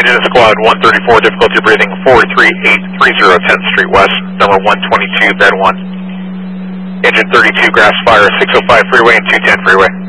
Engine Squad 134, difficulty breathing 43830 10th Street West, number 122, bed 1. Engine 32, grass fire, 605 freeway and 210 freeway.